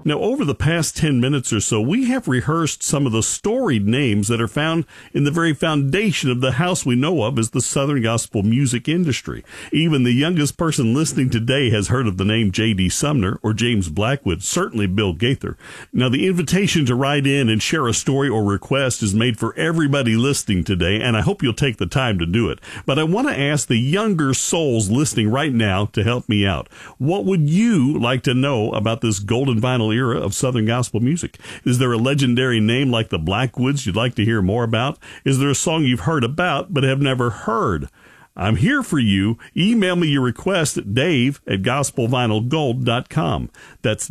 Now, over the past 10 minutes or so, we have rehearsed some of the storied names that are found in the very foundation of the house we know of as the Southern Gospel music industry. Even the youngest person listening today has heard of the name J.D. Sumner or James Blackwood, certainly Bill Gaither. Now, the invitation to write in and share a story or request is made for everybody listening today, and I hope you'll take the time to do it. But I want to ask the younger souls listening right now to help me out. What would you like to know about this golden vinyl era of Southern Gospel music? Is there a legendary name like the Blackwoods you'd like to hear more about? Is there a song you've heard about but have never heard? I'm here for you. Email me your request at dave@gospelvinylgold.com. That's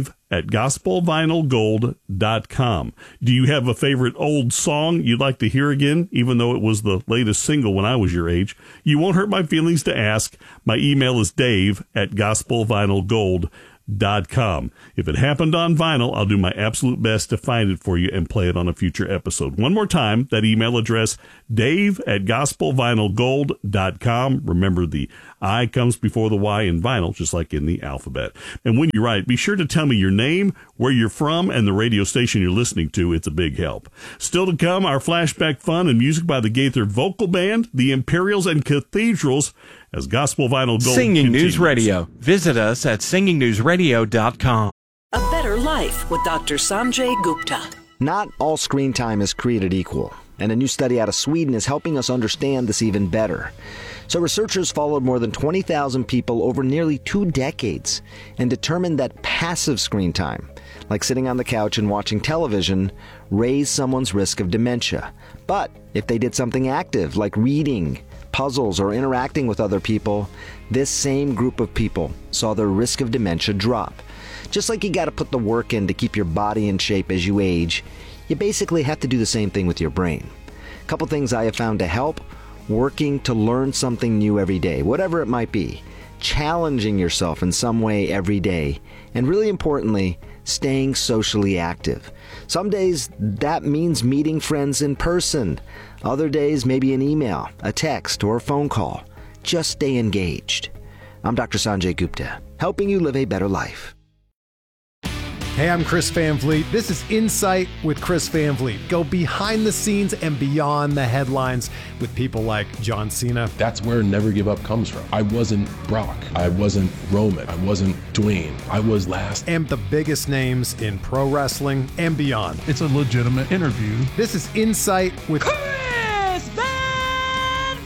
dave@gospelvinylgold.com. Do you have a favorite old song you'd like to hear again, even though it was the latest single when I was your age? You won't hurt my feelings to ask. My email is dave@gospelvinylgold.com. If it happened on vinyl, I'll do my absolute best to find it for you and play it on a future episode. One more time, that email address, dave@gospelvinylgold.com. Remember, the I comes before the Y in vinyl, just like in the alphabet. And when you write, be sure to tell me your name, where you're from, and the radio station you're listening to. It's a big help. Still to come, our flashback fun and music by the Gaither Vocal Band, the Imperials and Cathedrals, as Gospel Vinyl Gold Singing continues. News Radio. Visit us at singingnewsradio.com. A Better Life with Dr. Sanjay Gupta. Not all screen time is created equal, and a new study out of Sweden is helping us understand this even better. So researchers followed more than 20,000 people over nearly 2 decades and determined that passive screen time, like sitting on the couch and watching television, raised someone's risk of dementia. But if they did something active, like reading, puzzles, or interacting with other people, this same group of people saw their risk of dementia drop. Just like you got to put the work in to keep your body in shape as you age, you basically have to do the same thing with your brain. A couple things I have found to help: working to learn something new every day, whatever it might be, challenging yourself in some way every day, and really importantly, staying socially active. Some days that means meeting friends in person. Other days, maybe an email, a text, or a phone call. Just stay engaged. I'm Dr. Sanjay Gupta, helping you live a better life. Hey, I'm Chris Van Vliet. This is Insight with Chris Van Vliet. Go behind the scenes and beyond the headlines with people like John Cena. That's where Never Give Up comes from. I wasn't Brock. I wasn't Roman. I wasn't Dwayne. I was last. And the biggest names in pro wrestling and beyond. It's a legitimate interview. This is Insight with Chris Van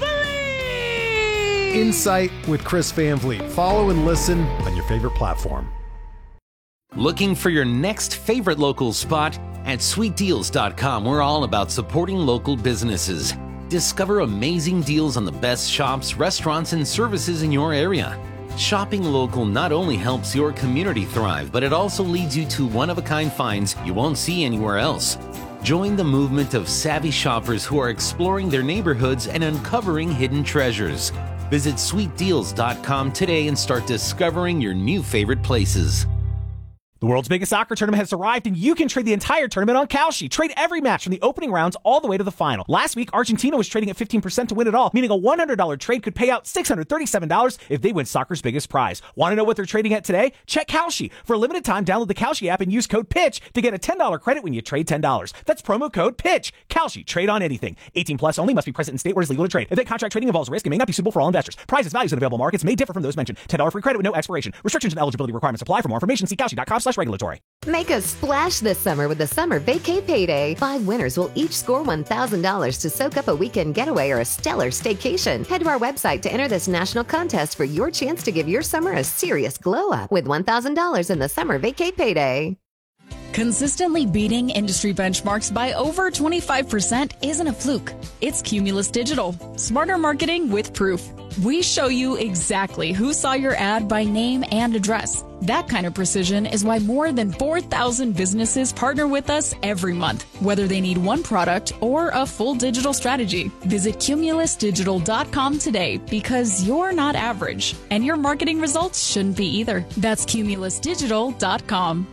Vliet. Insight with Chris Van Vliet. Follow and listen on your favorite platform. Looking for your next favorite local spot? At sweetdeals.com, we're all about supporting local businesses. Discover amazing deals on the best shops, restaurants, and services in your area. Shopping local not only helps your community thrive, but it also leads you to one-of-a-kind finds you won't see anywhere else. Join the movement of savvy shoppers who are exploring their neighborhoods and uncovering hidden treasures. Visit sweetdeals.com today and start discovering your new favorite places. The world's biggest soccer tournament has arrived, and you can trade the entire tournament on Kalshi. Trade every match from the opening rounds all the way to the final. Last week, Argentina was trading at 15% to win it all, meaning a $100 trade could pay out $637 if they win soccer's biggest prize. Want to know what they're trading at today? Check Kalshi. For a limited time, download the Kalshi app and use code PITCH to get a $10 credit when you trade $10. That's promo code PITCH. Kalshi. Trade on anything. 18 plus only. Must be present in state where it's legal to trade. Event contract trading involves risk and may not be suitable for all investors. Prizes, values, and available markets may differ from those mentioned. $10 free credit with no expiration. Restrictions and eligibility requirements apply. For more information, see Kalshi.com/regulatory. Make a splash this summer with the Summer Vacay Payday. 5 winners will each score $1,000 to soak up a weekend getaway or a stellar staycation. Head to our website to enter this national contest for your chance to give your summer a serious glow up with $1,000 in the Summer Vacay Payday. Consistently beating industry benchmarks by over 25% isn't a fluke. It's Cumulus Digital. Smarter marketing with proof. We show you exactly who saw your ad by name and address. That kind of precision is why more than 4,000 businesses partner with us every month, whether they need one product or a full digital strategy. Visit cumulusdigital.com today because you're not average, and your marketing results shouldn't be either. That's cumulusdigital.com.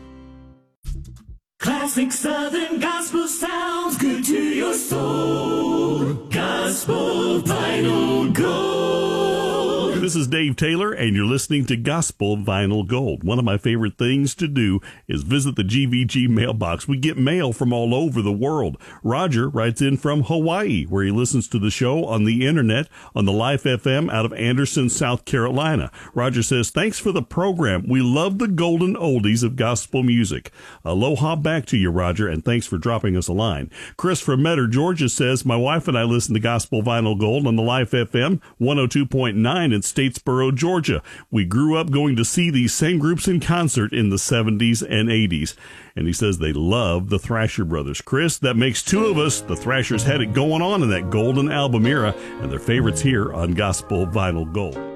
Classic Southern Gospel sounds good to your soul. Gospel Vinyl Gold. This is Dave Taylor, Miller, and you're listening to Gospel Vinyl Gold. One of my favorite things to do is visit the GVG mailbox. We get mail from all over the world. Roger writes in from Hawaii, where he listens to the show on the internet on the Life FM out of Anderson, South Carolina. Roger says, thanks for the program. We love the golden oldies of gospel music. Aloha back to you, Roger, and thanks for dropping us a line. Chris from Metter, Georgia says, my wife and I listen to Gospel Vinyl Gold on the Life FM 102.9 in Statesboro, Georgia. We grew up going to see these same groups in concert in the 70s and 80s. And he says they love the Thrasher Brothers. Chris, that makes two of us. The Thrashers had it going on in that golden album era, and their favorites here on Gospel Vinyl Gold.